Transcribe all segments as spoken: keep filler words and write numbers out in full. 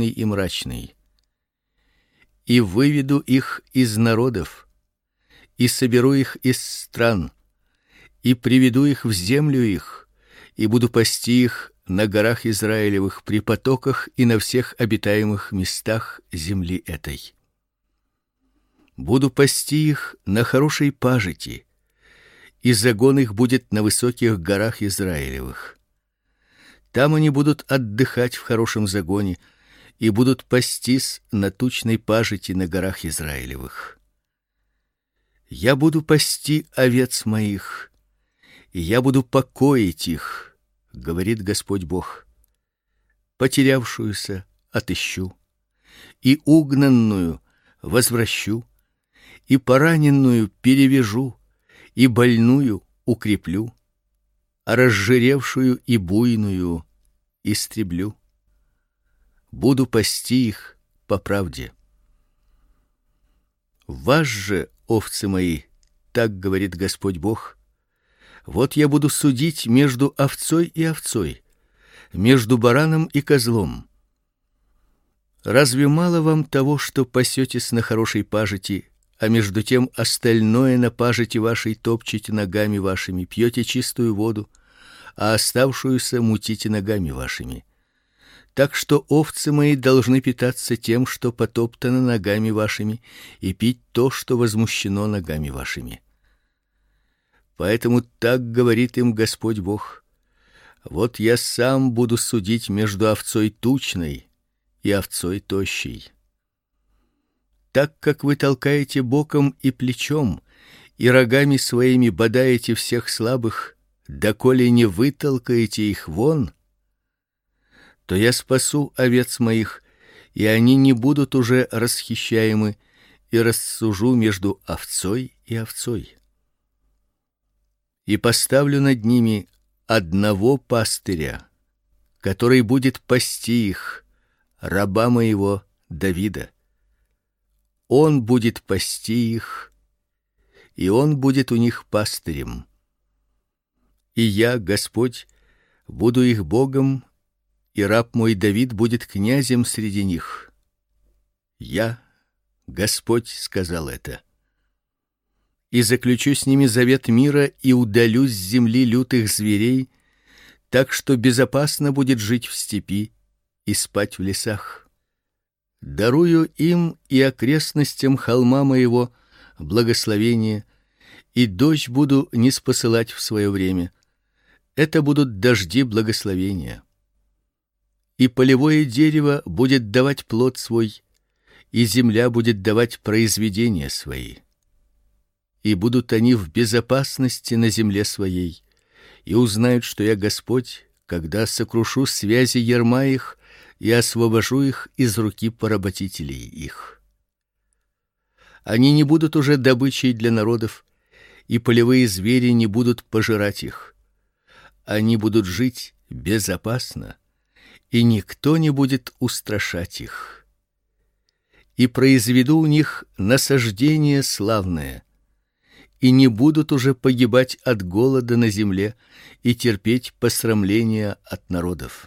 тучный и мрачный. И выведу их из народов, и соберу их из стран, и приведу их в землю их, и буду пасти их на горах Израилевых, при потоках и на всех обитаемых местах земли этой. Буду пасти их на хорошей пажити, и загон их будет на высоких горах Израилевых. Там они будут отдыхать в хорошем загоне и будут пастись на тучной пажити на горах Израилевых. Я буду пасти овец моих, и я буду покоить их, говорит Господь Бог. Потерявшуюся отыщу, и угнанную возвращу, и пораненную перевяжу, и больную укреплю, а разжиревшую и буйную истреблю. Буду пасти их по правде. Вас же, овцы мои, так говорит Господь Бог, вот я буду судить между овцой и овцой, между бараном и козлом. Разве мало вам того, что пасетесь на хорошей пажити, а между тем остальное на пажити вашей топчете ногами вашими, пьете чистую воду, а оставшуюся мутите ногами вашими? Так что овцы мои должны питаться тем, что потоптано ногами вашими, и пить то, что возмущено ногами вашими. Поэтому так говорит им Господь Бог: вот я сам буду судить между овцой тучной и овцой тощей. Так как вы толкаете боком и плечом, и рогами своими бодаете всех слабых, доколе не вытолкаете их вон, то я спасу овец моих, и они не будут уже расхищаемы, и рассужу между овцой и овцой. И поставлю над ними одного пастыря, который будет пасти их, раба моего Давида. Он будет пасти их, и он будет у них пастырем. И я, Господь, буду их Богом, и раб мой Давид будет князем среди них. Я, Господь, сказал это. И заключу с ними завет мира, и удалю с земли лютых зверей, так что безопасно будет жить в степи и спать в лесах. Дарую им и окрестностям холма моего благословение, и дождь буду ниспосылать в свое время. Это будут дожди благословения. И полевое дерево будет давать плод свой, и земля будет давать произведения свои. И будут они в безопасности на земле своей, и узнают, что я Господь, когда сокрушу связи ярма их и освобожу их из руки поработителей их. Они не будут уже добычей для народов, и полевые звери не будут пожирать их. Они будут жить безопасно, и никто не будет устрашать их. И произведу у них насаждение славное, и не будут уже погибать от голода на земле и терпеть посрамления от народов.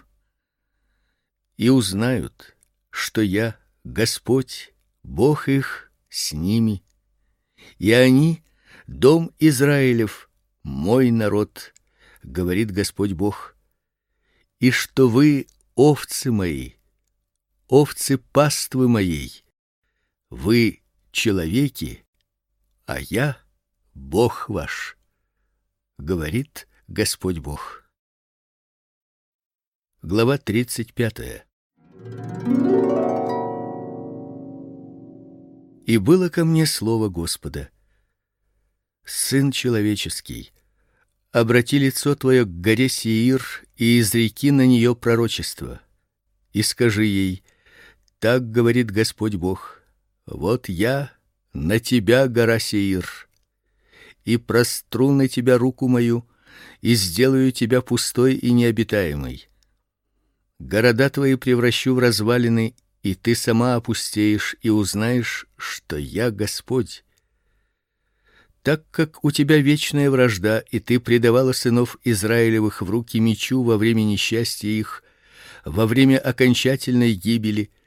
И узнают, что я, Господь, Бог их, с ними, и они, дом Израилев, мой народ, говорит Господь Бог, и что вы, овцы мои, овцы паствы моей, вы человеки, а я Бог ваш, говорит Господь Бог. Глава тридцать пятая. И было ко мне слово Господа: Сын человеческий, обрати лицо твое к горе Сеир и изреки на нее пророчество, и скажи ей: так говорит Господь Бог: вот я на тебя, гора Сеир, и простру на тебя руку мою, и сделаю тебя пустой и необитаемой. Города твои превращу в развалины, и ты сама опустеешь и узнаешь, что я Господь. Так как у тебя вечная вражда, и ты предавала сынов Израилевых в руки мечу во время несчастья их, во время окончательной гибели,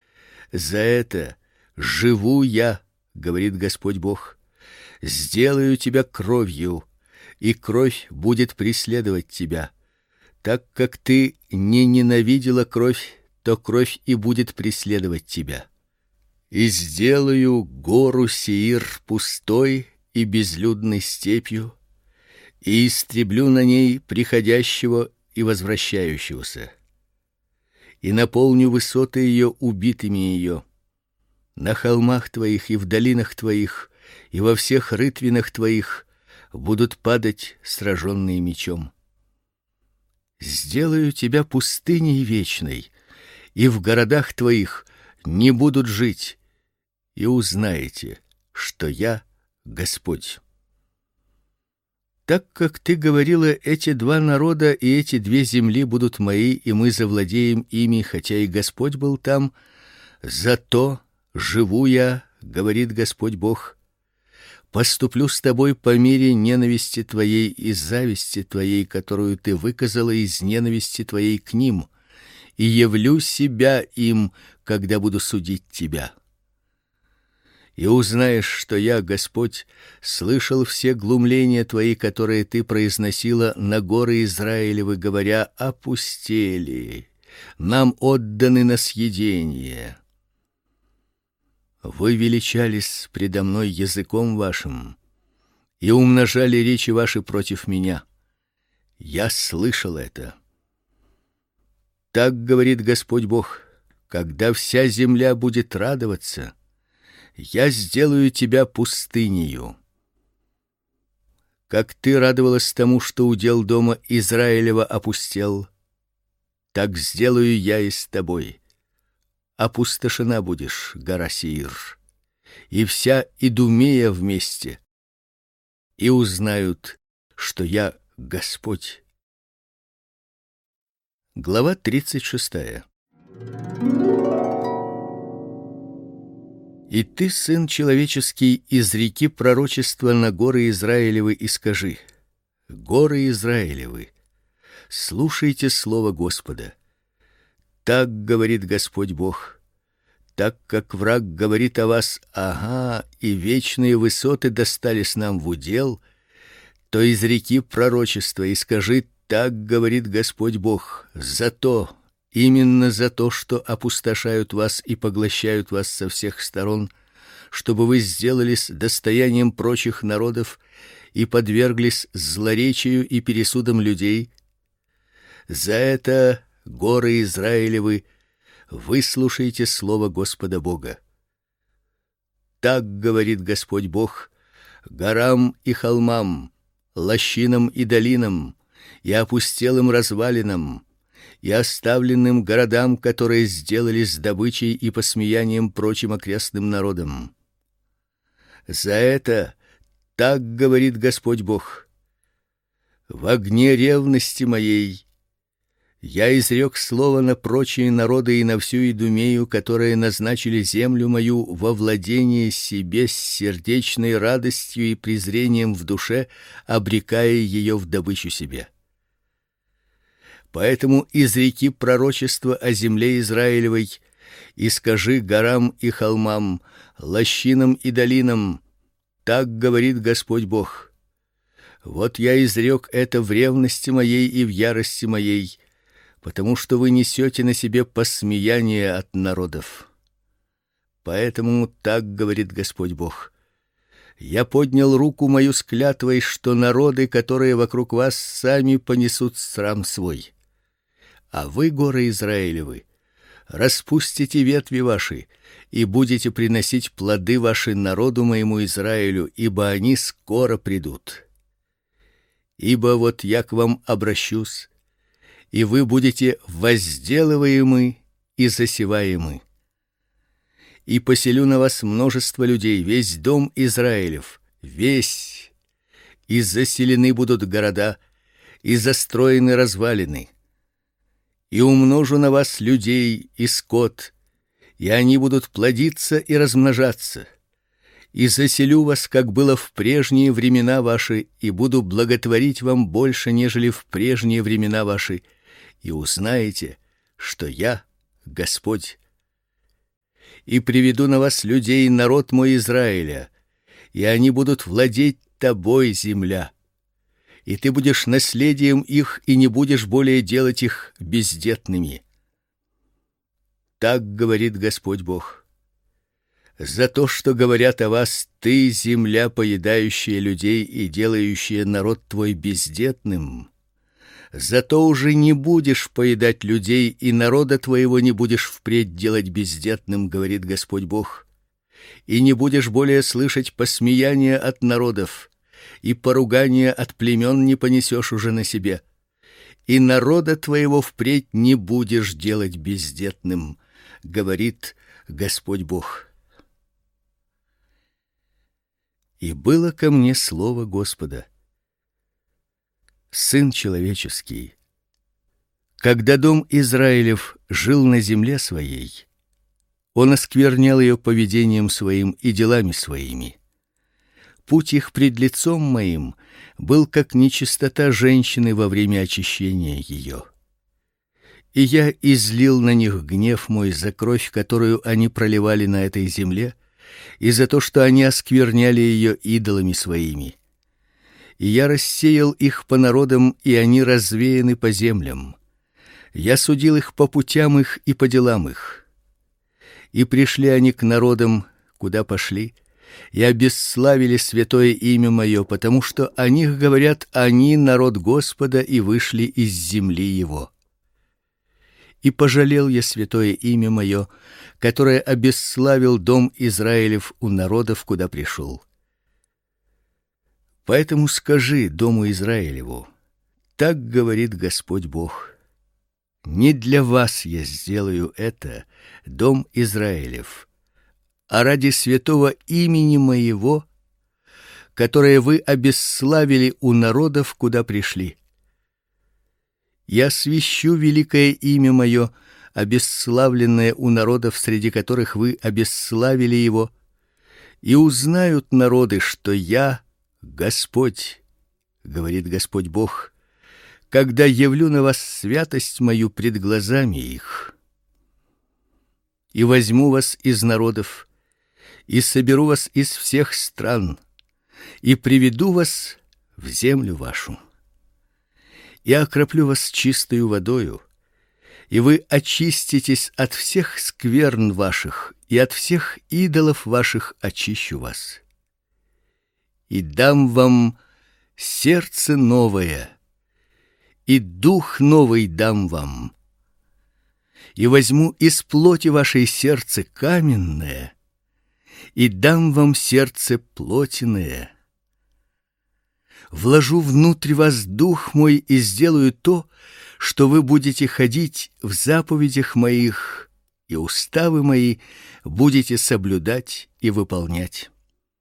За это живу я, говорит Господь Бог. Сделаю тебя кровью, и кровь будет преследовать тебя. Так как ты не ненавидела кровь, то кровь и будет преследовать тебя. И сделаю гору Сеир пустой и безлюдной степью, и истреблю на ней приходящего и возвращающегося, и наполню высоты ее убитыми ее. На холмах твоих и в долинах твоих и во всех рытвинах твоих будут падать сраженные мечом. Сделаю тебя пустыней вечной, и в городах твоих не будут жить, и узнаете, что я Господь. Так как ты говорила, эти два народа и эти две земли будут мои, и мы завладеем ими, хотя и Господь был там, зато живу я, говорит Господь Бог. Поступлю с тобой по мере ненависти твоей и зависти твоей, которую ты выказала из ненависти твоей к ним, и явлю себя им, когда буду судить тебя. И узнаешь, что я, Господь, слышал все глумления твои, которые ты произносила на горы Израилевы, говоря: опустели, нам отданы на съедение. Вы величались предо мной языком вашим и умножали речи ваши против меня. Я слышал это. Так говорит Господь Бог: когда вся земля будет радоваться, я сделаю тебя пустынею. Как ты радовалась тому, что удел дома Израилева опустел, так сделаю я и с тобой. Опустошена будешь, гора Сеир, и вся Идумея вместе, и узнают, что я Господь. Глава тридцать шестая. И ты, сын человеческий, изреки пророчество на горы Израилевы и скажи: горы Израилевы, слушайте слово Господа. Так говорит Господь Бог: так как враг говорит о вас: ага, и вечные высоты достались нам в удел, то изреки пророчество и скажи: так говорит Господь Бог, за то, именно за то, что опустошают вас и поглощают вас со всех сторон, чтобы вы сделались достоянием прочих народов и подверглись злоречию и пересудам людей. За это, горы Израилевы, выслушайте слово Господа Бога. Так говорит Господь Бог: горам и холмам, лощинам и долинам, и опустелым развалинам, и оставленным городам, которые сделались добычей и посмеянием прочим окрестным народам. За это так говорит Господь Бог: в огне ревности моей я изрек слово на прочие народы и на всю Идумею, которые назначили землю мою во владение себе с сердечной радостью и презрением в душе, обрекая ее в добычу себе. Поэтому изреки пророчество о земле Израилевой и скажи горам и холмам, лощинам и долинам: так говорит Господь Бог: вот я изрек это в ревности моей и в ярости моей, потому что вы несете на себе посмеяние от народов. Поэтому так говорит Господь Бог: я поднял руку мою с клятвой, что народы, которые вокруг вас, сами понесут срам свой. А вы, горы Израилевы, распустите ветви ваши и будете приносить плоды ваши народу моему Израилю, ибо они скоро придут. Ибо вот я к вам обращусь, и вы будете возделываемы и засеваемы. И поселю на вас множество людей, весь дом Израилев, весь, и заселены будут города, и застроены развалины. И умножу на вас людей и скот, и они будут плодиться и размножаться. И заселю вас, как было в прежние времена ваши, и буду благотворить вам больше, нежели в прежние времена ваши, и узнаете, что я Господь. и приведу на вас людей, народ мой Израиля, и они будут владеть тобой, земля. И ты будешь наследием их, и не будешь более делать их бездетными. Так говорит Господь Бог. За то, что говорят о вас: ты, земля, поедающая людей и делающая народ твой бездетным, зато уже не будешь поедать людей, и народа твоего не будешь впредь делать бездетным, говорит Господь Бог. И не будешь более слышать посмеяния от народов, и поругания от племен не понесешь уже на себе. И народа твоего впредь не будешь делать бездетным, говорит Господь Бог. И было ко мне слово Господа: Сын человеческий, когда дом Израилев жил на земле своей, он осквернял ее поведением своим и делами своими. Путь их пред лицом моим был как нечистота женщины во время очищения ее. И я излил на них гнев мой за кровь, которую они проливали на этой земле, и за то, что они оскверняли ее идолами своими. И я рассеял их по народам, и они развеяны по землям. Я судил их по путям их и по делам их. И пришли они к народам, куда пошли, и обесславили святое имя мое, потому что о них говорят: они народ Господа и вышли из земли его. И пожалел я святое имя мое, которое обесславил дом Израилев у народов, куда пришел. Поэтому скажи дому Израилеву: так говорит Господь Бог: не для вас я сделаю это, дом Израилев, а ради святого имени моего, которое вы обесславили у народов, куда пришли. Я свящу великое имя мое, обесславленное у народов, среди которых вы обесславили его, и узнают народы, что я Господь, говорит Господь Бог, когда явлю на вас святость мою пред глазами их. И возьму вас из народов, и соберу вас из всех стран, и приведу вас в землю вашу. И окроплю вас чистою водою, и вы очиститесь от всех скверн ваших, и от всех идолов ваших очищу вас. И дам вам сердце новое, и дух новый дам вам. И возьму из плоти вашей сердце каменное, и дам вам сердце плотяное. Вложу внутрь вас дух мой и сделаю то, что вы будете ходить в заповедях моих, и уставы мои будете соблюдать и выполнять.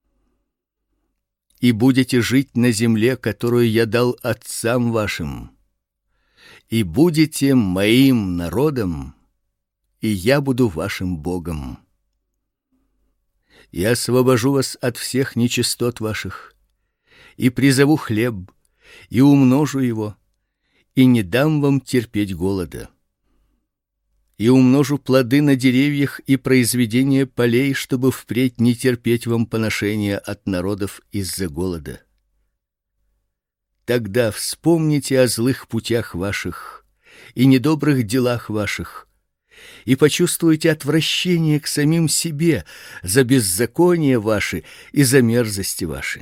И будете жить на земле, которую я дал отцам вашим, и будете моим народом, и я буду вашим Богом. Я освобожу вас от всех нечистот ваших, и призову хлеб, и умножу его, и не дам вам терпеть голода. И умножу плоды на деревьях и произведения полей, чтобы впредь не терпеть вам поношения от народов из-за голода. Тогда вспомните о злых путях ваших и недобрых делах ваших, и почувствуйте отвращение к самим себе за беззаконие ваши и за мерзости ваши.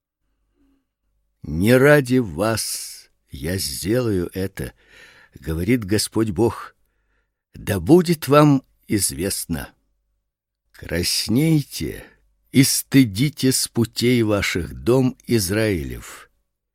Не ради вас я сделаю это, говорит Господь Бог. Да будет вам известно. Краснейте и стыдите с путей ваших, дом Израилев.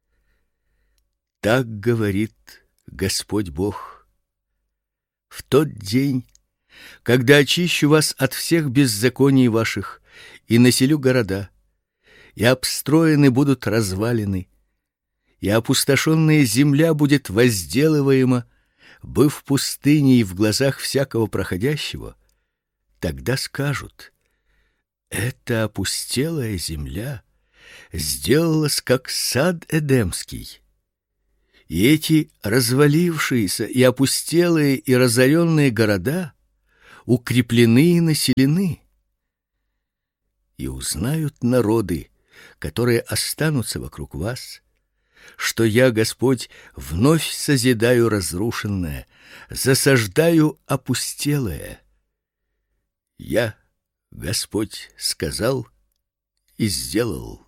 Так говорит Господь Бог. В тот день, когда очищу вас от всех беззаконий ваших и населю города, и обстроены будут развалины, и опустошенная земля будет возделываема, быв пустыней в глазах всякого проходящего, тогда скажут: эта опустелая земля сделалась как сад эдемский. И эти развалившиеся и опустелые и разоренные города укреплены и населены. И узнают народы, которые останутся вокруг вас, что я, Господь, вновь созидаю разрушенное, засаждаю опустелое. Я, Господь, сказал и сделал.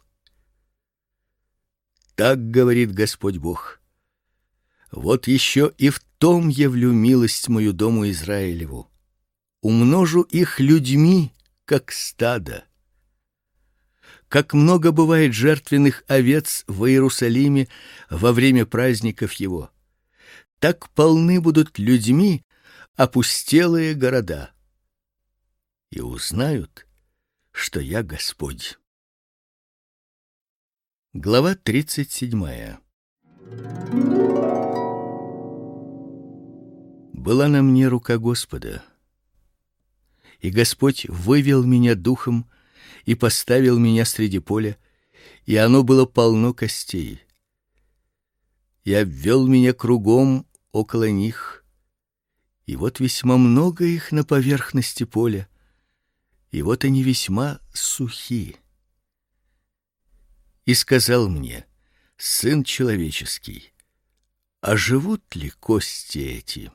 Так говорит Господь Бог. Вот еще и в том явлю милость мою дому Израилеву. Умножу их людьми, как стадо. Как много бывает жертвенных овец в Иерусалиме во время праздников его, так полны будут людьми опустелые города. И узнают, что я Господь. Глава тридцать седьмая. Была на мне рука Господа, и Господь вывел меня духом и поставил меня среди поля, и оно было полно костей. И обвел меня кругом около них, и вот весьма много их на поверхности поля, и вот они весьма сухи. И сказал мне: сын человеческий, а живут ли кости эти?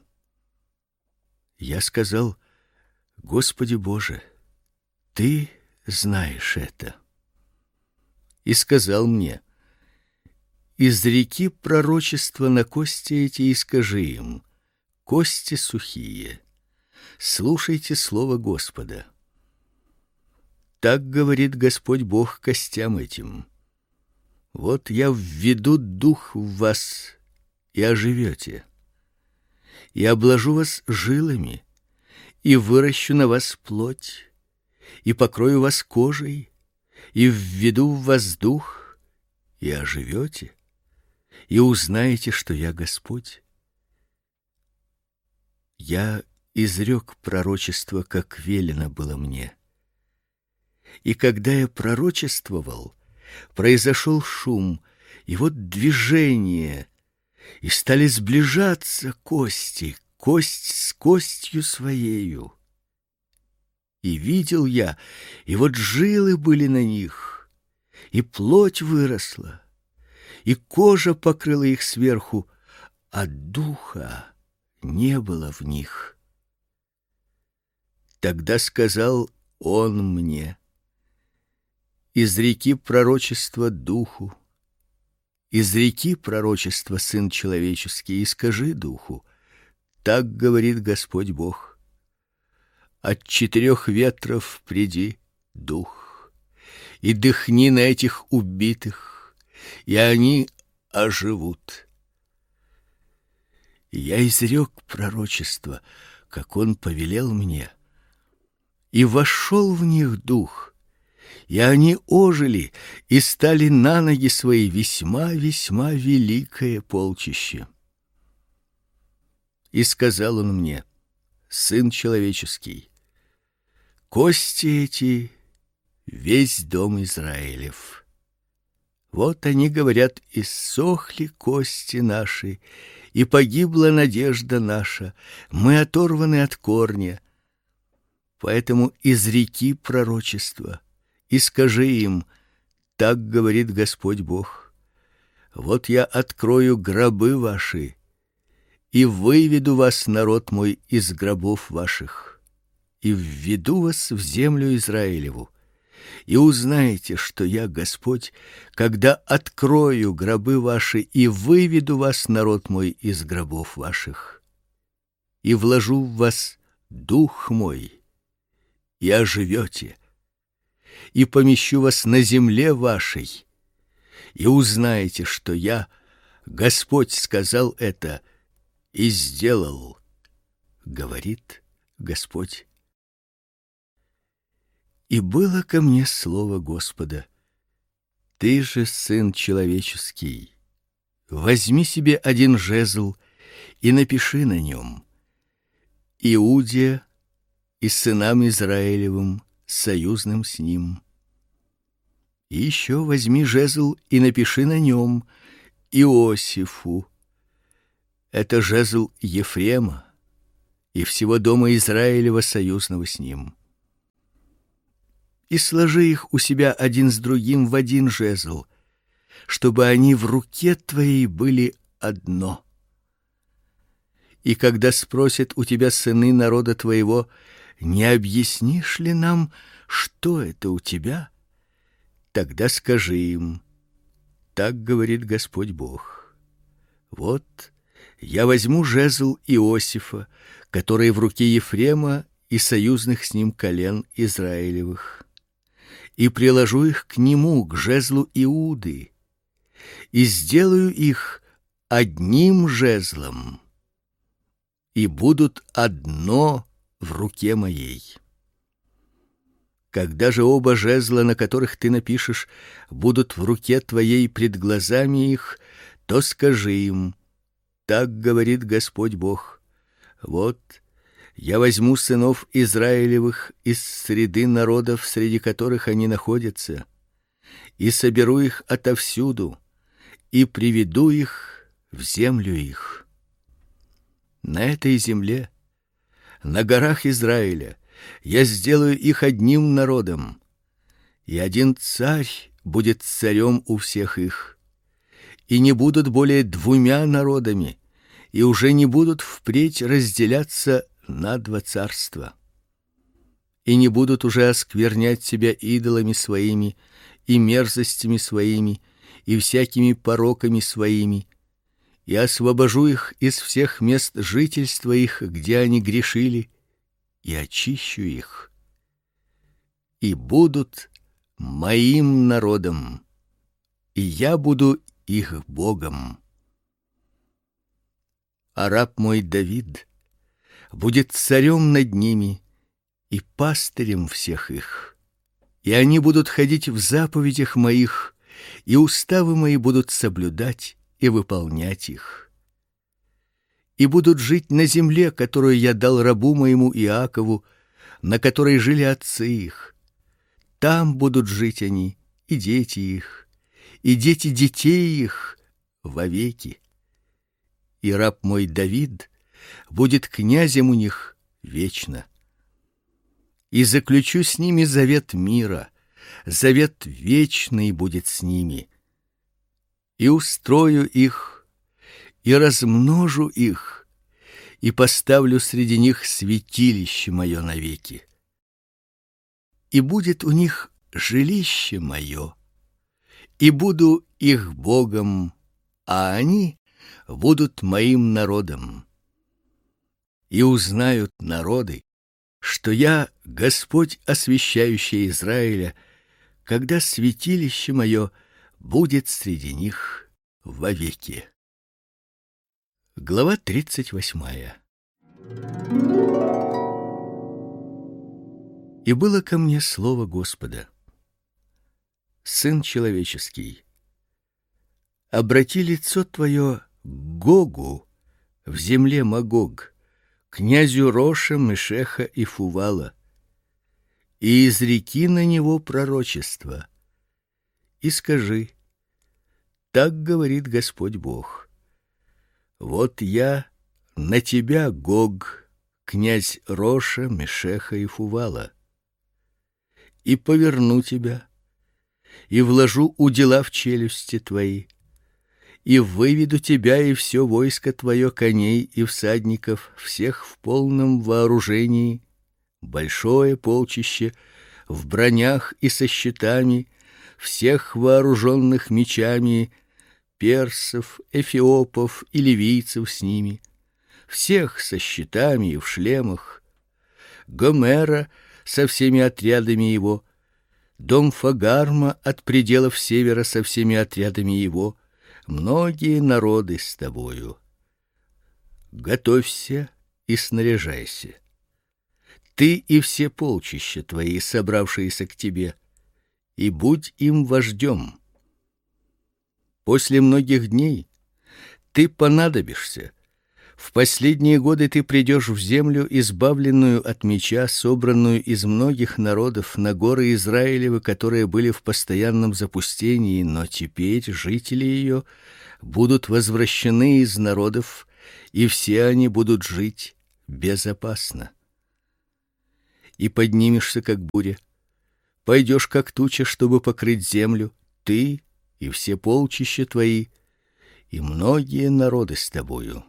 Я сказал: Господи Боже, Ты знаешь это. И сказал мне: изреки пророчество на кости эти и скажи им: кости сухие, слушайте слово Господа. Так говорит Господь Бог костям этим: вот я введу дух в вас, и оживете, и обложу вас жилами, и выращу на вас плоть, и покрою вас кожей, и введу в вас дух, и оживете, и узнаете, что я Господь. Я изрек пророчество, как велено было мне. И когда я пророчествовал, произошел шум, и вот движение, и стали сближаться кости, кость с костью своею. И видел я, и вот жилы были на них, и плоть выросла, и кожа покрыла их сверху, а духа не было в них. Тогда сказал он мне: изреки пророчество духу, изреки пророчество, сын человеческий, и скажи духу: так говорит Господь Бог. От четырех ветров приди, дух, и дыхни на этих убитых, и они оживут. И я изрек пророчество, как он повелел мне, и вошел в них дух, и они ожили и стали на ноги свои весьма-весьма великое полчище. И сказал он мне: сын человеческий, кости эти — весь дом Израилев. Вот они говорят: иссохли кости наши, и погибла надежда наша, мы оторваны от корня. Поэтому изреки пророчество, и скажи им: так говорит Господь Бог. Вот я открою гробы ваши, и выведу вас, народ мой, из гробов ваших, и введу вас в землю Израилеву, и узнаете, что я Господь, когда открою гробы ваши и выведу вас, народ мой, из гробов ваших, и вложу в вас дух мой, и оживете, и помещу вас на земле вашей, и узнаете, что я, Господь, сказал это и сделал, говорит Господь. И было ко мне слово Господа: ты же, сын человеческий, возьми себе один жезл и напиши на нем: Иуде и сынам Израилевым, союзным с ним. И еще возьми жезл и напиши на нем: Иосифу. Это жезл Ефрема, и всего дома Израилева союзного с ним. И сложи их у себя один с другим в один жезл, чтобы они в руке твоей были одно. И когда спросят у тебя сыны народа твоего: не объяснишь ли нам, что это у тебя? Тогда скажи им: так говорит Господь Бог. Вот я возьму жезл Иосифа, который в руке Ефрема и союзных с ним колен Израилевых, и приложу их к нему, к жезлу Иуды, и сделаю их одним жезлом, и будут одно в руке моей. Когда же оба жезла, на которых ты напишешь, будут в руке твоей пред глазами их, то скажи им: так говорит Господь Бог. Вот я возьму сынов Израилевых из среды народов, среди которых они находятся, и соберу их отовсюду, и приведу их в землю их. На этой земле, на горах Израиля, я сделаю их одним народом, и один царь будет царем у всех их, и не будут более двумя народами, и уже не будут впредь разделяться на два царства, и не будут уже осквернять себя идолами своими и мерзостями своими и всякими пороками своими, и освобожу их из всех мест жительства их, где они грешили, и очищу их, и будут моим народом, и я буду их Богом. А раб мой Давид будет царем над ними и пастырем всех их, и они будут ходить в заповедях моих, и уставы мои будут соблюдать и выполнять их, и будут жить на земле, которую я дал рабу моему Иакову, на которой жили отцы их. Там будут жить они, и дети их, и дети детей их вовеки. И раб мой Давид будет князем у них вечно. И заключу с ними завет мира, завет вечный будет с ними. И устрою их, и размножу их, и поставлю среди них святилище мое навеки. И будет у них жилище мое, и буду их Богом, а они будут моим народом. И узнают народы, что я Господь, освящающий Израиля, когда святилище мое будет среди них вовеки. Глава тридцать восьмая. И было ко мне слово Господа: сын человеческий, обрати лицо твое к Гогу в земле Магог, князю Роша, Мешеха и Фувала, и изреки на него пророчество, и скажи: так говорит Господь Бог. Вот я на тебя, Гог, князь Роша, Мешеха и Фувала, и поверну тебя, и вложу удила в челюсти твои, и выведу тебя и все войско твое, коней и всадников, всех в полном вооружении, большое полчище, в бронях и со щитами, всех вооруженных мечами, персов, эфиопов и ливийцев с ними, всех со щитами и в шлемах, Гомера со всеми отрядами его, дом Фагарма от пределов севера со всеми отрядами его, многие народы с тобою. Готовься и снаряжайся, ты и все полчища твои, собравшиеся к тебе, и будь им вождем. После многих дней ты понадобишься. В последние годы ты придешь в землю, избавленную от меча, собранную из многих народов, на горы Израилевы, которые были в постоянном запустении, но теперь жители ее будут возвращены из народов, и все они будут жить безопасно. И поднимешься, как буря, пойдешь, как туча, чтобы покрыть землю, ты и все полчища твои, и многие народы с тобою.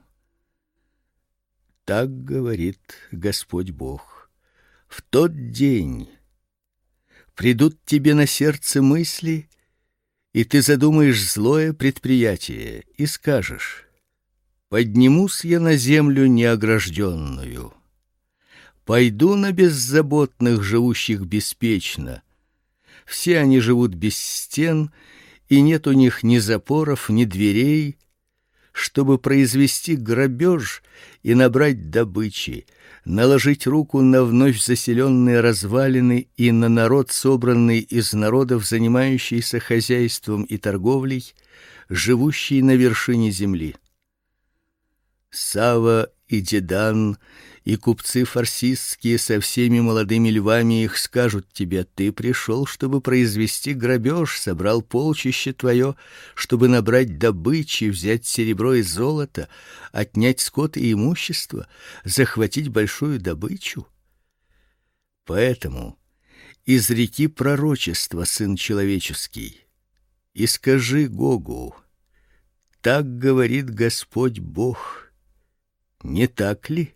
Так говорит Господь Бог. В тот день придут тебе на сердце мысли, и ты задумаешь злое предприятие и скажешь: поднимусь я на землю неогражденную, пойду на беззаботных, живущих беспечно. Все они живут без стен, и нет у них ни запоров, ни дверей, чтобы произвести грабеж и набрать добычи, наложить руку на вновь заселенные развалины и на народ, собранный из народов, занимающийся хозяйством и торговлей, живущий на вершине земли. Сава и Дедан и купцы фарсистские со всеми молодыми львами их скажут тебе: ты пришел, чтобы произвести грабеж, собрал полчище твое, чтобы набрать добычи, взять серебро и золото, отнять скот и имущество, захватить большую добычу. Поэтому изреки пророчество, сын человеческий, и скажи Гогу: так говорит Господь Бог. Не так ли?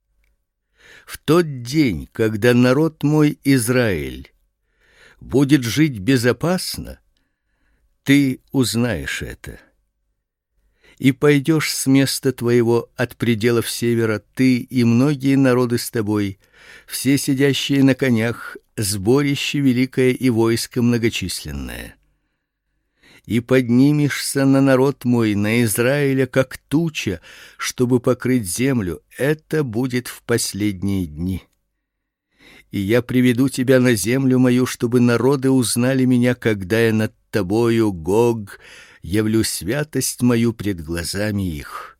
В тот день, когда народ мой Израиль будет жить безопасно, ты узнаешь это. И пойдешь с места твоего от пределов севера, ты и многие народы с тобой, все сидящие на конях, сборище великое и войско многочисленное. И поднимешься на народ мой, на Израиля, как туча, чтобы покрыть землю. Это будет в последние дни. И я приведу тебя на землю мою, чтобы народы узнали меня, когда я над тобою, Гог, явлю святость мою пред глазами их.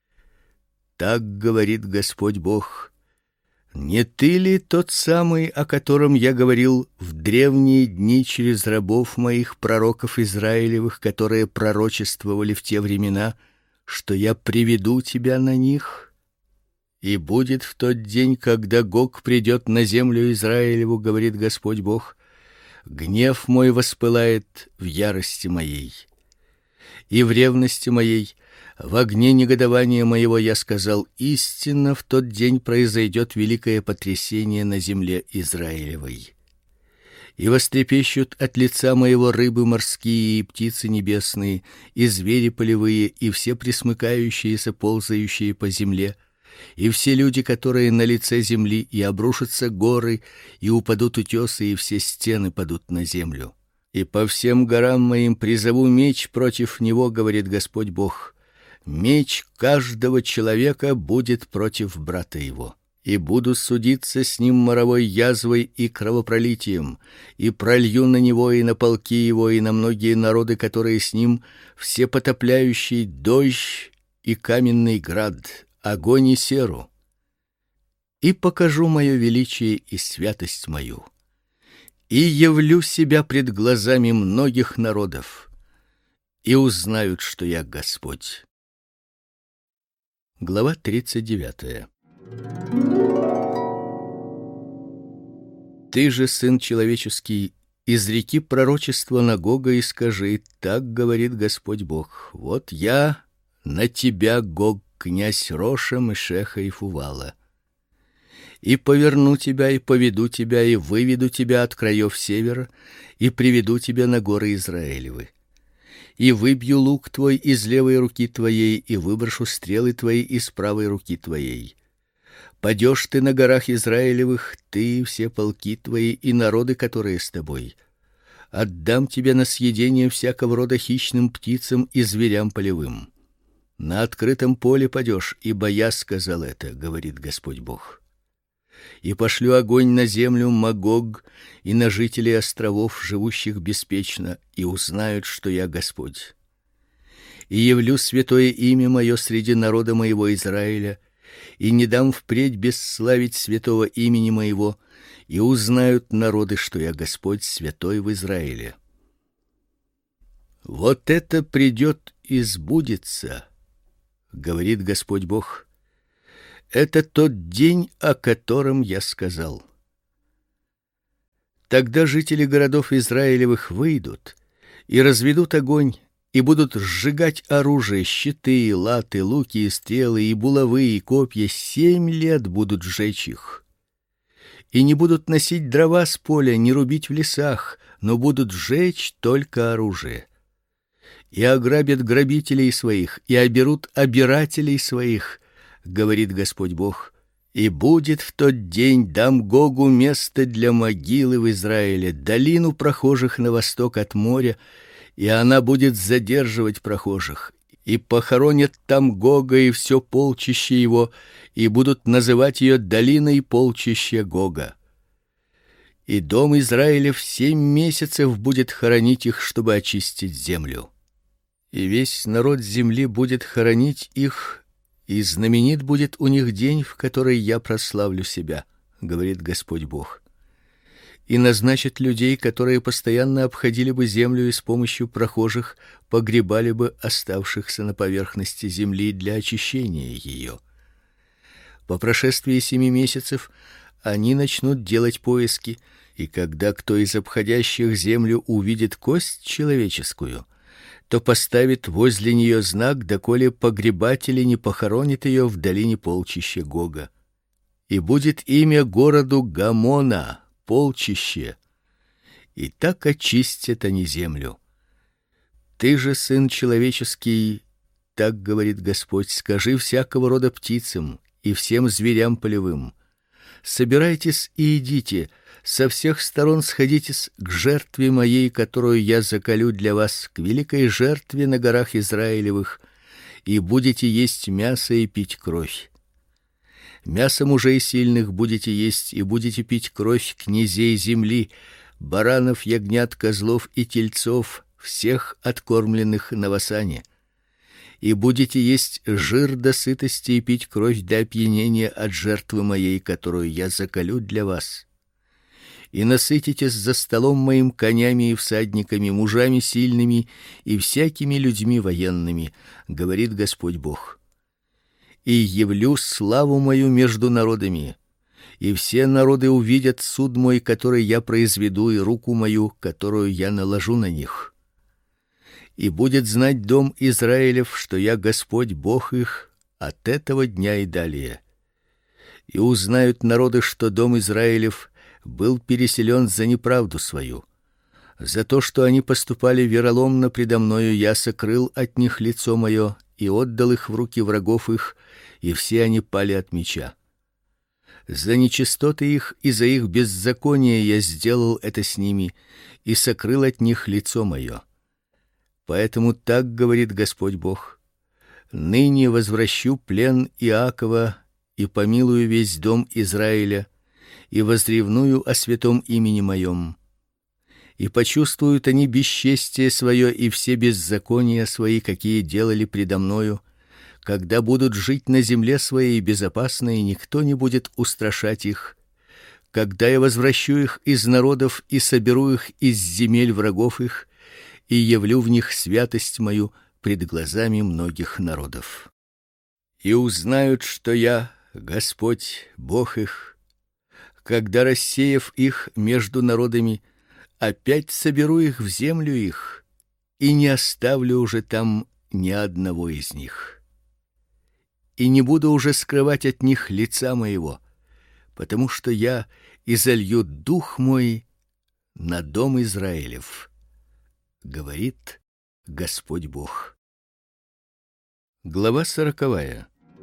Так говорит Господь Бог. Не ты ли тот самый, о котором я говорил в древние дни через рабов моих, пророков Израилевых, которые пророчествовали в те времена, что я приведу тебя на них? И будет в тот день, когда Гог придет на землю Израилеву, говорит Господь Бог, гнев мой воспылает в ярости моей, и в ревности моей, в огне негодования моего я сказал: истинно в тот день произойдет великое потрясение на земле Израилевой. И вострепещут от лица моего рыбы морские и птицы небесные, и звери полевые, и все пресмыкающиеся, ползающие по земле, и все люди, которые на лице земли, и обрушатся горы, и упадут утесы, и все стены падут на землю. И по всем горам моим призову меч против него, говорит Господь Бог. Меч каждого человека будет против брата его, и буду судиться с ним моровой язвой и кровопролитием, и пролью на него и на полки его и на многие народы, которые с ним, все потопляющий дождь и каменный град, огонь и серу. И покажу мое величие и святость мою, и явлю себя пред глазами многих народов, и узнают, что я Господь. Глава тридцать девятая. Ты же, сын человеческий, изреки пророчество на Гога и скажи: так говорит Господь Бог. Вот я на тебя, Гог, князь Роша, Мешеха и Фувала, и поверну тебя, и поведу тебя, и выведу тебя от краев севера, и приведу тебя на горы Израилевы. И выбью лук твой из левой руки твоей, и выброшу стрелы твои из правой руки твоей. Падешь ты на горах Израилевых, ты и все полки твои, и народы, которые с тобой. Отдам тебя на съедение всякого рода хищным птицам и зверям полевым. На открытом поле падешь, ибо я сказал это, говорит Господь Бог. И пошлю огонь на землю Магог и на жителей островов, живущих беспечно, и узнают, что я Господь. И явлю святое имя мое среди народа моего Израиля, и не дам впредь бесславить святого имени моего, и узнают народы, что я Господь святой в Израиле. Вот это придет и сбудется, говорит Господь Бог. Это тот день, о котором я сказал. Тогда жители городов Израилевых выйдут и разведут огонь, и будут сжигать оружие, щиты, латы, луки и стрелы, и булавы, и копья, семь лет будут сжечь их. И не будут носить дрова с поля, не рубить в лесах, но будут сжечь только оружие. И ограбят грабителей своих, и оберут обирателей своих, говорит Господь Бог. И будет в тот день дам Гогу место для могилы в Израиле, долину прохожих на восток от моря, и она будет задерживать прохожих. И похоронят там Гога и все полчище его, и будут называть ее долиной полчища Гога. И дом Израилев семь месяцев будет хоронить их, чтобы очистить землю. И весь народ земли будет хоронить их, и знаменит будет у них день, в который я прославлю себя, говорит Господь Бог. И назначит людей, которые постоянно обходили бы землю и с помощью прохожих погребали бы оставшихся на поверхности земли для очищения ее. По прошествии семи месяцев они начнут делать поиски, и когда кто из обходящих землю увидит кость человеческую, то поставит возле нее знак, доколе погребатели не похоронят ее в долине полчища Гога. И будет имя городу Гамона, полчище. И так очистят они землю. Ты же, сын человеческий, так говорит Господь, скажи всякого рода птицам и всем зверям полевым: собирайтесь и идите, со всех сторон сходитесь к жертве моей, которую я заколю для вас, к великой жертве на горах Израилевых, и будете есть мясо и пить кровь. Мясо мужей сильных будете есть, и будете пить кровь князей земли, баранов, ягнят, козлов и тельцов, всех откормленных на Васане. И будете есть жир до сытости и пить кровь до опьянения от жертвы моей, которую я заколю для вас. И насытитесь за столом моим конями и всадниками, мужами сильными и всякими людьми военными, говорит Господь Бог. И явлю славу мою между народами, и все народы увидят суд мой, который я произведу, и руку мою, которую я наложу на них. И будет знать дом Израилев, что я Господь Бог их от этого дня и далее. И узнают народы, что дом Израилев был переселен за неправду свою. За то, что они поступали вероломно предо мною, я сокрыл от них лицо мое и отдал их в руки врагов их, и все они пали от меча. За нечистоты их и за их беззаконие я сделал это с ними и сокрыл от них лицо мое. Поэтому так говорит Господь Бог: ныне возвращу плен Иакова и помилую весь дом Израиля, и возревную о святом имени моем. И почувствуют они бесчестие свое и все беззакония свои, какие делали предо мною, когда будут жить на земле своей безопасно, и никто не будет устрашать их, когда я возвращу их из народов и соберу их из земель врагов их, и явлю в них святость мою пред глазами многих народов. И узнают, что я Господь, Бог их, когда, рассеяв их между народами, опять соберу их в землю их, и не оставлю уже там ни одного из них. И не буду уже скрывать от них лица моего, потому что я изолью дух мой на дом Израилев, говорит Господь Бог. Глава сороковая.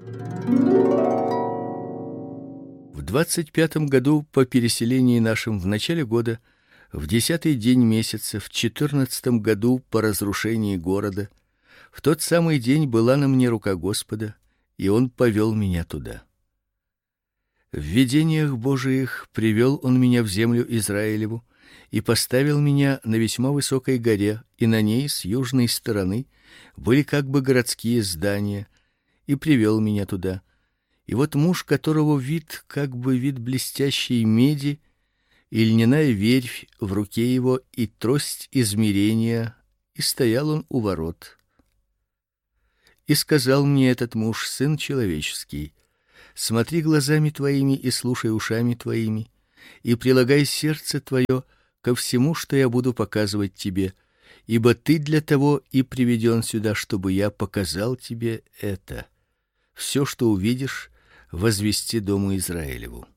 В двадцать пятом году по переселении нашим в начале года, в десятый день месяца, в четырнадцатом году по разрушении города, в тот самый день была на мне рука Господа, и Он повел меня туда. В видениях Божиих привел Он меня в землю Израилеву и поставил меня на весьма высокой горе, и на ней с южной стороны были как бы городские здания, и привел меня туда. И вот муж, которого вид как бы вид блестящей меди, и льняная верфь в руке его, и трость измерения, и стоял он у ворот. И сказал мне этот муж: сын человеческий, Смотри глазами твоими и слушай ушами твоими, и прилагай сердце твое ко всему, что я буду показывать тебе, ибо ты для того и приведен сюда, чтобы я показал тебе это. Все, что увидишь, возвести дому Израилеву.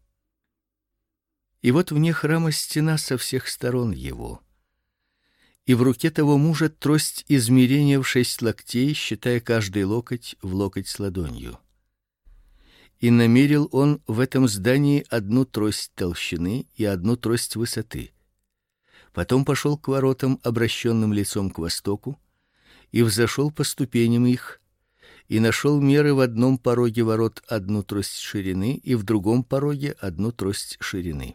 И вот вне храма стена со всех сторон его, и в руке того мужа трость измерения в шесть локтей, считая каждый локоть в локоть с ладонью. И намерил он в этом здании одну трость толщины и одну трость высоты. Потом пошел к воротам, обращенным лицом к востоку, и взошел по ступеням их, и нашел меры в одном пороге ворот одну трость ширины, и в другом пороге одну трость ширины.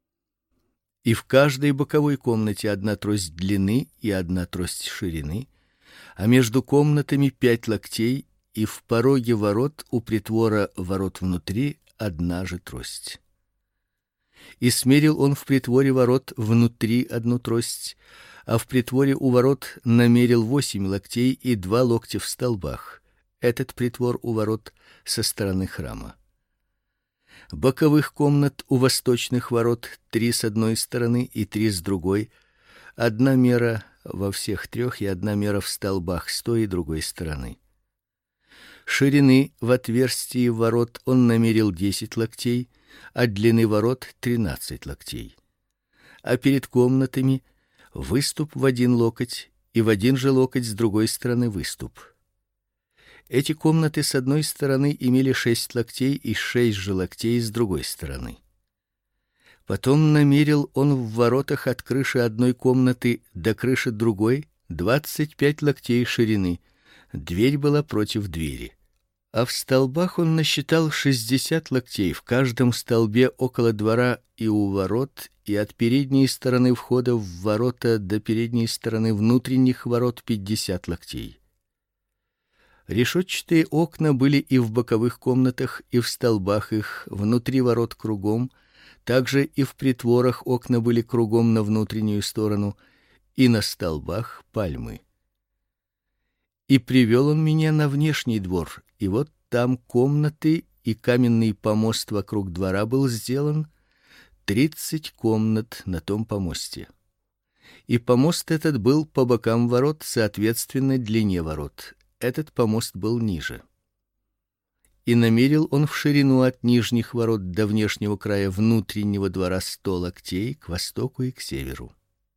И в каждой боковой комнате одна трость длины и одна трость ширины, а между комнатами пять локтей, и в пороге ворот у притвора ворот внутри одна же трость. И смерил он в притворе ворот внутри одну трость, а в притворе у ворот намерил восемь локтей и два локтя в столбах. Этот притвор у ворот со стороны храма. Боковых комнат у восточных ворот три с одной стороны и три с другой, одна мера во всех трех и одна мера в столбах с той и другой стороны. Ширины в отверстии ворот он намерил десять локтей, а длины ворот тринадцать локтей. А перед комнатами выступ в один локоть и в один же локоть с другой стороны выступ. Эти комнаты с одной стороны имели шесть локтей и шесть же локтей с другой стороны. Потом намерил он в воротах от крыши одной комнаты до крыши другой двадцать пять локтей ширины. Дверь была против двери. А в столбах он насчитал шестьдесят локтей, в каждом столбе около двора и у ворот, и от передней стороны входа в ворота до передней стороны внутренних ворот пятьдесят локтей. Решетчатые окна были и в боковых комнатах, и в столбах их, внутри ворот кругом, также и в притворах окна были кругом на внутреннюю сторону, и на столбах пальмы. И привел он меня на внешний двор, и вот там комнаты, и каменный помост вокруг двора был сделан, тридцать комнат на том помосте. И помост этот был по бокам ворот, соответственно длине ворот. Этот помост был ниже. И намерил он в ширину от нижних ворот до внешнего края внутреннего двора сто локтей к востоку и к северу.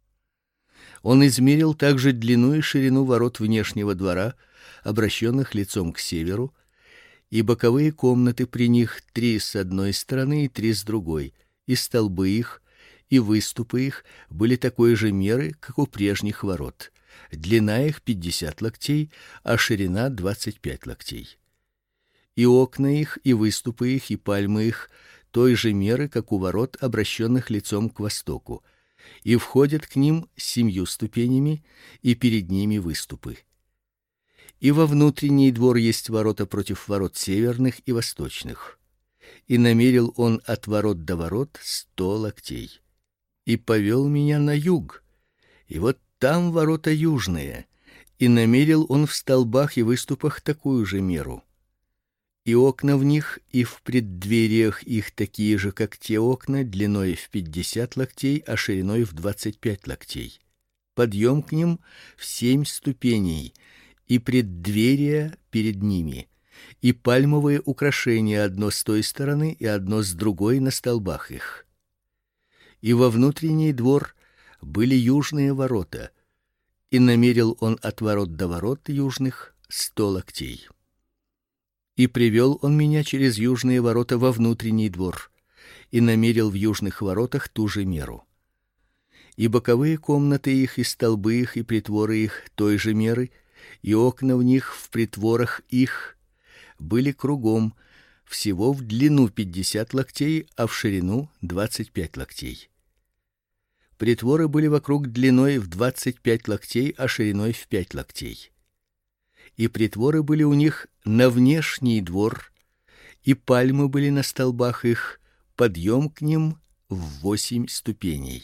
Он измерил также длину и ширину ворот внешнего двора, обращенных лицом к северу, и боковые комнаты при них три с одной стороны и три с другой, и столбы их, и выступы их были такой же меры, как у прежних ворот. Длина их пятьдесят локтей, а ширина двадцать пять локтей. И окна их, и выступы их, и пальмы их той же меры, как у ворот, обращенных лицом к востоку, и входят к ним семью ступенями, и перед ними выступы. И во внутренний двор есть ворота против ворот северных и восточных. И намерил он от ворот до ворот сто локтей. И повел меня на юг, и вот там ворота южные, и намерил он в столбах и выступах такую же меру. И окна в них и в преддвериях их такие же, как те окна, длиной в пятьдесят локтей, а шириной в двадцать пять локтей. Подъем к ним в семь ступеней, и преддверия перед ними, и пальмовые украшения одно с той стороны и одно с другой на столбах их. И во внутренний двор были южные ворота, и намерил он от ворот до ворот южных сто локтей. И привел он меня через южные ворота во внутренний двор, и намерил в южных воротах ту же меру. И боковые комнаты их, и столбы их, и притворы их той же меры, и окна в них в притворах их были кругом, всего в длину пятьдесят локтей, а в ширину двадцать пять локтей. Притворы были вокруг длиной в двадцать пять локтей, а шириной в пять локтей. И притворы были у них на внешний двор, и пальмы были на столбах их, подъем к ним в восемь ступеней.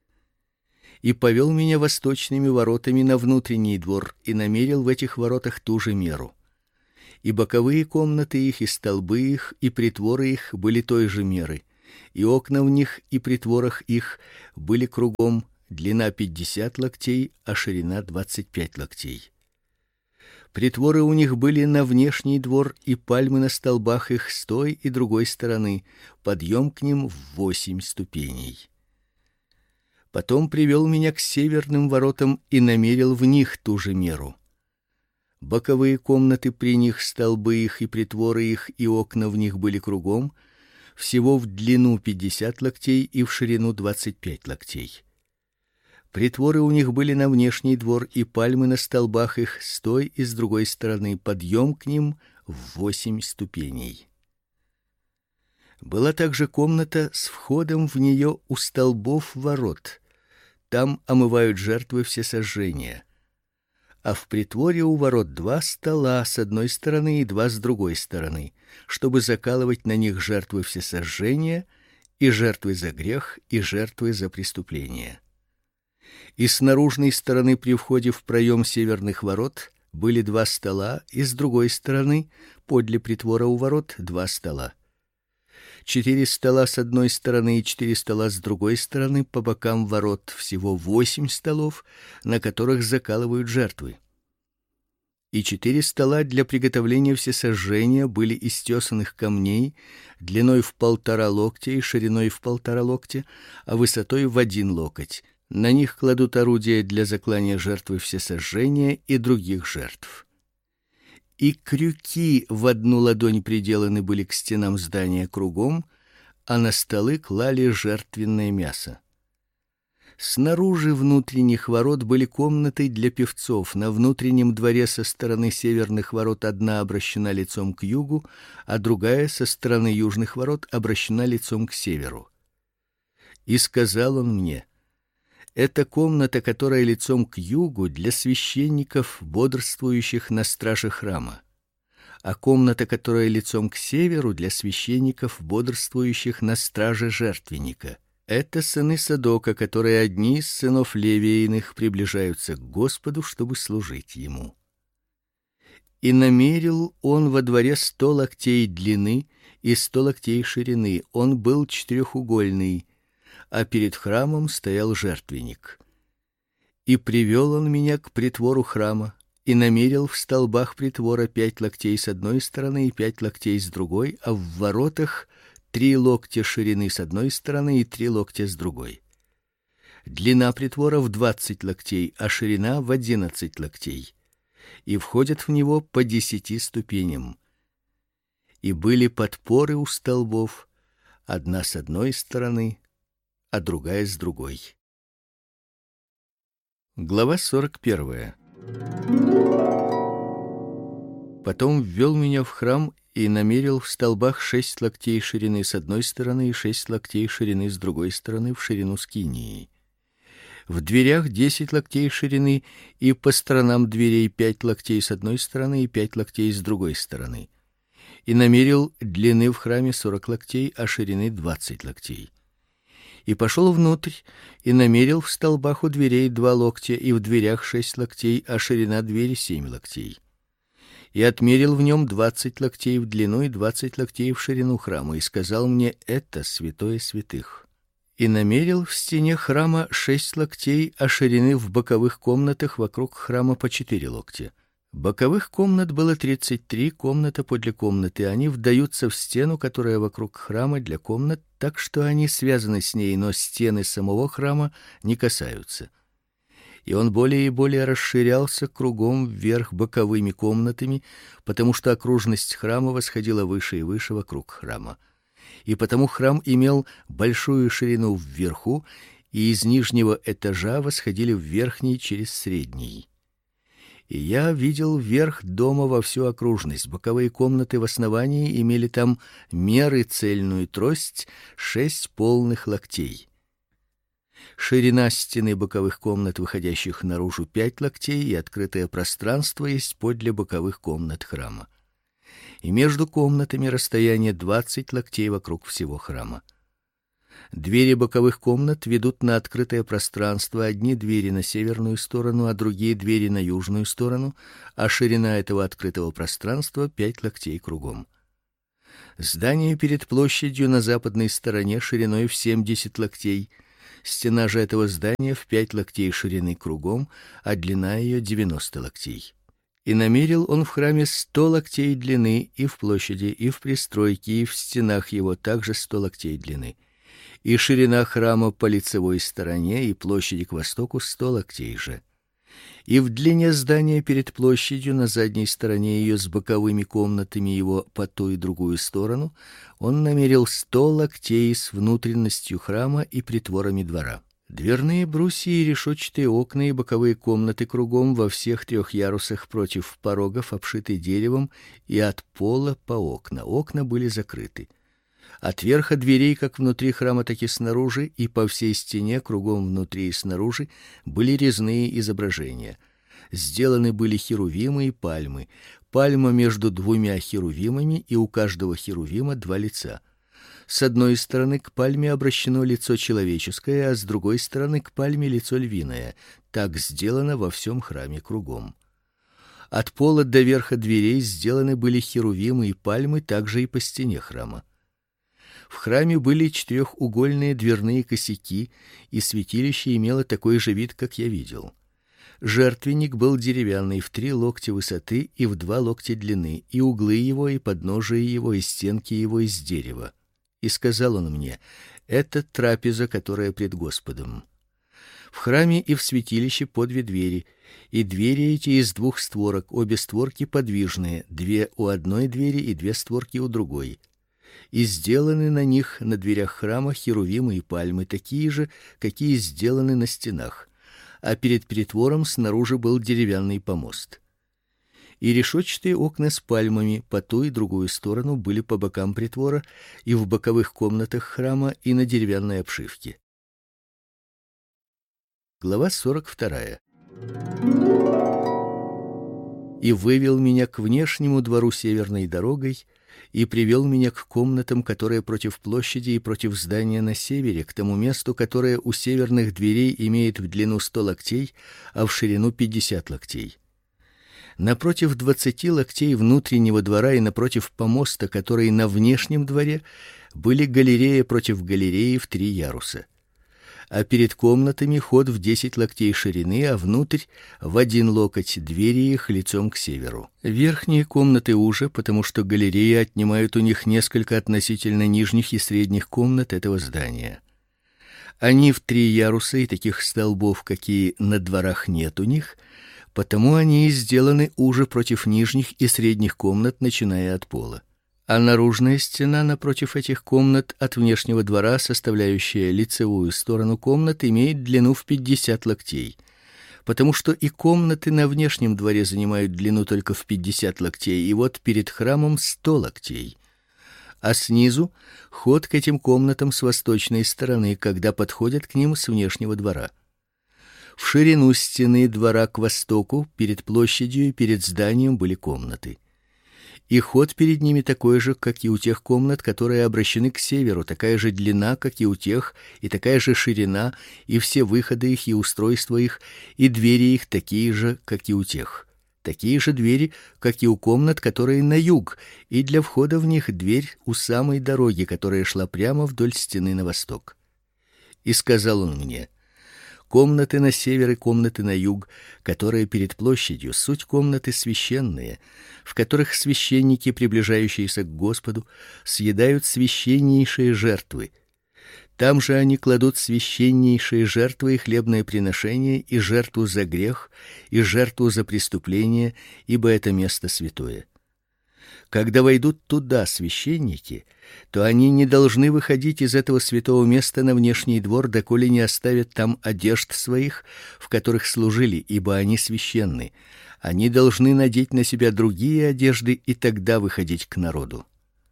И повел меня восточными воротами на внутренний двор, и намерил в этих воротах ту же меру. И боковые комнаты их, и столбы их, и притворы их были той же меры, и окна в них и притворах их были кругом, длина пятьдесят локтей, а ширина двадцать пять локтей. Притворы у них были на внешний двор, и пальмы на столбах их с той и другой стороны, подъем к ним в восемь ступеней. Потом привел меня к северным воротам и намерил в них ту же меру. Боковые комнаты при них, столбы их и притворы их, и окна в них были кругом, всего в длину пятьдесят локтей и в ширину двадцать пять локтей. Притворы у них были на внешний двор, и пальмы на столбах их с той и с другой стороны, подъем к ним в восемь ступеней. Была также комната с входом в нее у столбов ворот. Там омывают жертвы всесожжения. А в притворе у ворот два стола с одной стороны и два с другой стороны, чтобы закалывать на них жертвы всесожжения и жертвы за грех и жертвы за преступление. И с наружной стороны при входе в проем северных ворот были два стола, и с другой стороны, подле притвора у ворот, два стола. Четыре стола с одной стороны и четыре стола с другой стороны по бокам ворот, всего восемь столов, на которых закалывают жертвы. И четыре стола для приготовления всесожжения были из тесаных камней, длиной в полтора локтя и шириной в полтора локтя, а высотой в один локоть. На них кладут орудия для заклания жертвы всесожжения и других жертв. И крюки в одну ладонь приделаны были к стенам здания кругом, а на столы клали жертвенное мясо. Снаружи внутренних ворот были комнаты для певцов. На внутреннем дворе со стороны северных ворот одна обращена лицом к югу, а другая со стороны южных ворот обращена лицом к северу. И сказал он мне: это комната, которая лицом к югу, для священников, бодрствующих на страже храма, а комната, которая лицом к северу, для священников, бодрствующих на страже жертвенника. Это сыны Садока, которые одни из сынов Левииных приближаются к Господу, чтобы служить ему. И намерил он во дворе сто локтей длины и сто локтей ширины. Он был четырехугольный, а перед храмом стоял жертвенник. И привел он меня к притвору храма, и намерил в столбах притвора пять локтей с одной стороны и пять локтей с другой, а в воротах три локтя ширины с одной стороны и три локтя с другой. Длина притвора в двадцать локтей, а ширина в одиннадцать локтей. И входят в него по десяти ступеням. И были подпоры у столбов, одна с одной стороны, а другая с другой. Глава сорок первая. Потом ввел меня в храм и намерил в столбах шесть локтей ширины с одной стороны и шесть локтей ширины с другой стороны в ширину скинии. В дверях десять локтей ширины, и по сторонам дверей пять локтей с одной стороны и пять локтей с другой стороны. И намерил длины в храме сорок локтей, а ширины двадцать локтей. И пошел внутрь, и намерил в столбах у дверей два локтя, и в дверях шесть локтей, а ширина двери семь локтей. И отмерил в нем двадцать локтей в длину и двадцать локтей в ширину храма, и сказал мне: это святое святых. И намерил в стене храма шесть локтей, а ширины в боковых комнатах вокруг храма по четыре локтя. Боковых комнат было тридцать три, комната подле комнаты. Они вдаются в стену, которая вокруг храма для комнат, так что они связаны с ней, но стены самого храма не касаются. И он более и более расширялся кругом вверх боковыми комнатами, потому что окружность храма восходила выше и выше вокруг храма. И потому храм имел большую ширину вверху, и из нижнего этажа восходили в верхний через средний. И я видел верх дома во всю окружность. Боковые комнаты в основании имели там меры цельную трость шесть полных локтей. Ширина стены боковых комнат, выходящих наружу, пять локтей, и открытое пространство есть подле боковых комнат храма. И между комнатами расстояние двадцать локтей вокруг всего храма. Двери боковых комнат ведут на открытое пространство, одни двери на северную сторону, а другие двери на южную сторону, а ширина этого открытого пространства пять локтей кругом. Здание перед площадью на западной стороне шириной в семьдесят локтей. Стена же этого здания в пять локтей ширины кругом, а длина ее девяносто локтей. И намерил он в храме сто локтей длины, и в площади, и в пристройке, и в стенах его также сто локтей длины. И ширина храма по лицевой стороне и площади к востоку сто локтей же. И в длине здания перед площадью на задней стороне ее с боковыми комнатами его по ту и другую сторону он намерил сто локтей с внутренностью храма и притворами двора. Дверные брусья и решетчатые окна и боковые комнаты кругом во всех трех ярусах против порогов обшиты деревом, и от пола по окна. Окна были закрыты. От верха дверей, как внутри храма, так и снаружи, и по всей стене кругом внутри и снаружи были резные изображения. Сделаны были херувимы и пальмы. Пальма между двумя херувимами, и у каждого херувима два лица. С одной стороны к пальме обращено лицо человеческое, а с другой стороны к пальме лицо львиное. Так сделано во всем храме кругом. От пола до верха дверей сделаны были херувимы и пальмы также и по стене храма. В храме были четырехугольные дверные косяки, и святилище имело такой же вид, как я видел. Жертвенник был деревянный, в три локтя высоты и в два локтя длины, и углы его и подножие его и стенки его из дерева. И сказал он мне: это трапеза, которая пред Господом. В храме и в святилище по две двери, и двери эти из двух створок, обе створки подвижные, две у одной двери и две створки у другой. И сделаны на них, на дверях храма, херувимы и пальмы, такие же, какие сделаны на стенах, а перед притвором снаружи был деревянный помост. И решетчатые окна с пальмами по ту и другую сторону были по бокам притвора и в боковых комнатах храма и на деревянной обшивке. Глава сорок вторая. И вывел меня к внешнему двору северной дорогой, и привел меня к комнатам, которые против площади и против здания на севере, к тому месту, которое у северных дверей имеет в длину сто локтей, а в ширину пятьдесят локтей. Напротив двадцати локтей внутреннего двора и напротив помоста, который на внешнем дворе, были галерея против галереи в три яруса. А перед комнатами ход в десять локтей ширины, а внутрь в один локоть двери их лицом к северу. Верхние комнаты уже, потому что галереи отнимают у них несколько относительно нижних и средних комнат этого здания. Они в три яруса, и таких столбов, какие на дворах нет у них, потому они и сделаны уже против нижних и средних комнат, начиная от пола. А наружная стена напротив этих комнат от внешнего двора, составляющая лицевую сторону комнат, имеет длину в пятьдесят локтей, потому что и комнаты на внешнем дворе занимают длину только в пятьдесят локтей, и вот перед храмом сто локтей. А снизу ход к этим комнатам с восточной стороны, когда подходят к ним с внешнего двора. В ширину стены двора к востоку, перед площадью и перед зданием были комнаты. И ход перед ними такой же, как и у тех комнат, которые обращены к северу, такая же длина, как и у тех, и такая же ширина, и все выходы их и устройства их, и двери их такие же, как и у тех. Такие же двери, как и у комнат, которые на юг, и для входа в них дверь у самой дороги, которая шла прямо вдоль стены на восток. И сказал он мне: комнаты на север и комнаты на юг, которые перед площадью, суть комнаты священные, в которых священники, приближающиеся к Господу, съедают священнейшие жертвы. Там же они кладут священнейшие жертвы и хлебное приношение, и жертву за грех, и жертву за преступление, ибо это место святое. Когда войдут туда священники, то они не должны выходить из этого святого места на внешний двор, доколе не оставят там одежд своих, в которых служили, ибо они священны. Они должны надеть на себя другие одежды и тогда выходить к народу.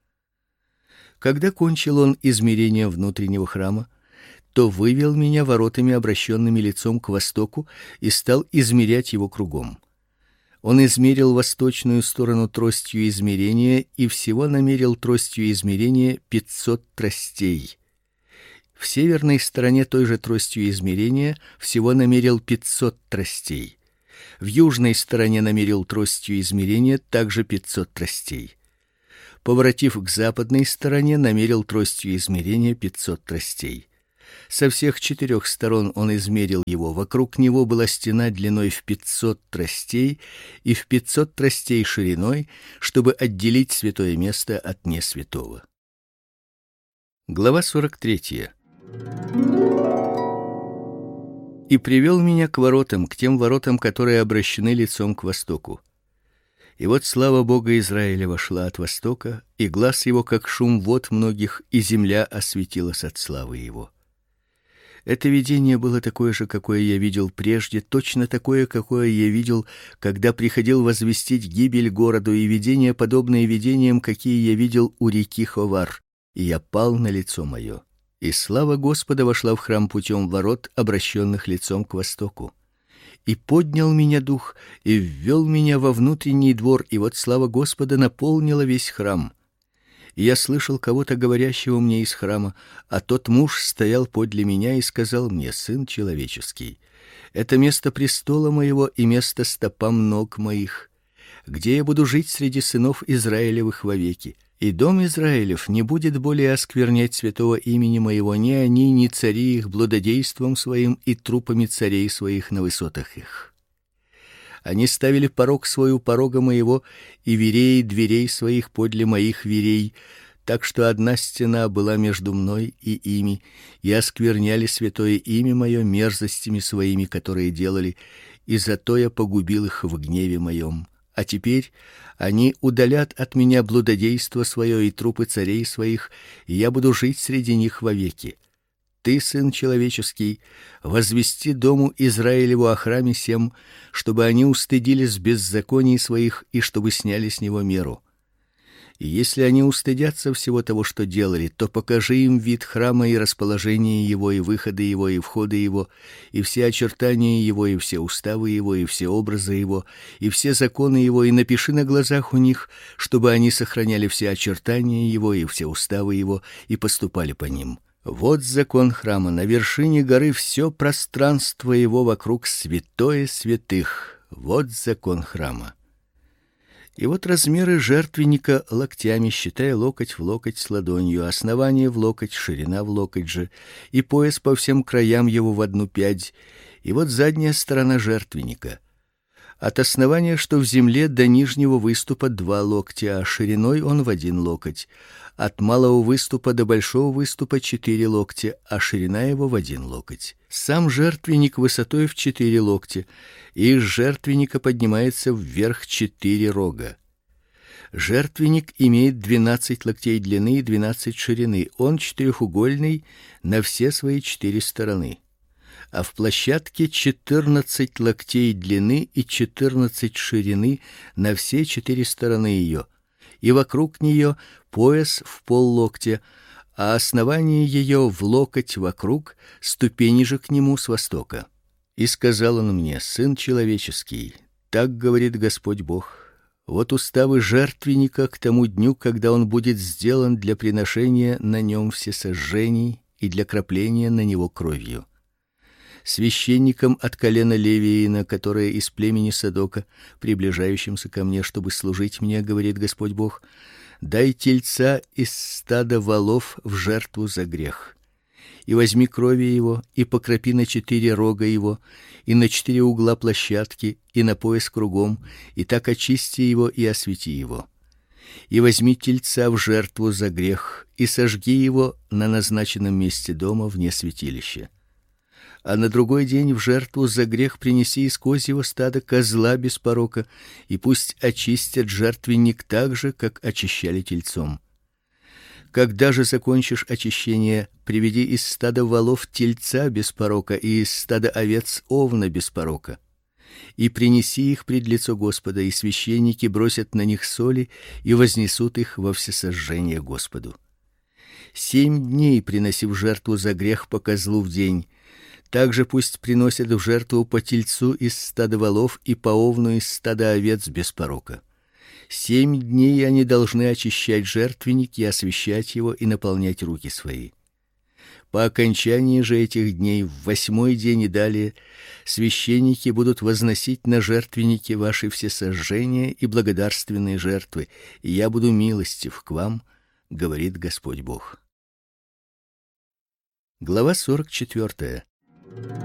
Когда кончил он измерение внутреннего храма, то вывел меня воротами, обращенными лицом к востоку, и стал измерять его кругом. Он измерил восточную сторону тростью измерения и всего намерил тростью измерения пятьсот тростей. В северной стороне той же тростью измерения всего намерил пятьсот тростей. В южной стороне намерил тростью измерения также пятьсот тростей. Поворотив к западной стороне, намерил тростью измерения пятьсот тростей. Со всех четырех сторон он измерил его. Вокруг него была стена длиной в пятьсот тростей и в пятьсот тростей шириной, чтобы отделить святое место от несвятого. Глава сорок третья. И привел меня к воротам, к тем воротам, которые обращены лицом к востоку. И вот слава Бога Израиля вошла от востока, и глас его как шум вод многих, и земля осветилась от славы его. Это видение было такое же, какое я видел прежде, точно такое, какое я видел, когда приходил возвестить гибель городу, и видения, подобные видениям, какие я видел у реки Ховар. И я пал на лицо мое. И слава Господа вошла в храм путем ворот, обращенных лицом к востоку. И поднял меня дух, и ввел меня во внутренний двор, и вот слава Господа наполнила весь храм. И я слышал кого-то говорящего мне из храма, а тот муж стоял подле меня и сказал мне: сын человеческий, это место престола моего и место стопам ног моих, где я буду жить среди сынов Израилевых вовеки. И дом Израилев не будет более осквернять святого имени моего, ни они, ни цари их блудодейством своим и трупами царей своих на высотах их. Они ставили порог свой у порога моего и вереи дверей своих подле моих верей, так что одна стена была между мной и ими, и оскверняли святое имя мое мерзостями своими, которые делали, и зато я погубил их в гневе моем. А теперь они удалят от меня блудодейство свое и трупы царей своих, и я буду жить среди них вовеки. Ты, сын человеческий, возвести дому Израилеву о храме сем, чтобы они устыдились беззаконий своих и чтобы сняли с него меру. И если они устыдятся всего того, что делали, то покажи им вид храма и расположение его, и выходы его, и входы его, и все очертания его, и все уставы его, и все образы его, и все законы его, и напиши на глазах у них, чтобы они сохраняли все очертания его и все уставы его и поступали по ним. Вот закон храма: на вершине горы все пространство его вокруг святое святых. Вот закон храма. И вот размеры жертвенника локтями, считая локоть в локоть с ладонью, основание в локоть, ширина в локоть же, и пояс по всем краям его в одну пядь. И вот задняя сторона жертвенника. От основания, что в земле, до нижнего выступа два локтя, а шириной он в один локоть. От малого выступа до большого выступа четыре локтя, а ширина его в один локоть. Сам жертвенник высотой в четыре локтя, и из жертвенника поднимается вверх четыре рога. Жертвенник имеет двенадцать локтей длины и двенадцать ширины. Он четырехугольный на все свои четыре стороны. А в площадке четырнадцать локтей длины и четырнадцать ширины на все четыре стороны ее, и вокруг нее пояс в поллоктя, а основание ее в локоть вокруг, ступени же к нему с востока. И сказал он мне: сын человеческий, так говорит Господь Бог: вот уставы жертвенника к тому дню, когда он будет сделан для приношения на нем всесожжений и для кропления на него кровью. Священникам от колена Левиина, которые из племени Садока, приближающимся ко мне, чтобы служить мне, говорит Господь Бог, дай тельца из стада волов в жертву за грех. И возьми крови его и покропи на четыре рога его, и на четыре угла площадки, и на пояс кругом, и так очисти его и освети его. И возьми тельца в жертву за грех и сожги его на назначенном месте дома вне святилища. А на другой день в жертву за грех принеси из козьего стада козла без порока, и пусть очистят жертвенник так же, как очищали тельцом. Когда же закончишь очищение, приведи из стада волов тельца без порока и из стада овец овна без порока. И принеси их пред лицо Господа, и священники бросят на них соли и вознесут их во всесожжение Господу. Семь дней приноси в жертву за грех по козлу в день. Также пусть приносят в жертву по тельцу из стада волов и по овну из стада овец без порока. Семь дней они должны очищать жертвенник и освящать его и наполнять руки свои. По окончании же этих дней, в восьмой день и далее, священники будут возносить на жертвенники ваши всесожжения и благодарственные жертвы, и я буду милостив к вам, говорит Господь Бог. Глава сорок четвёртая.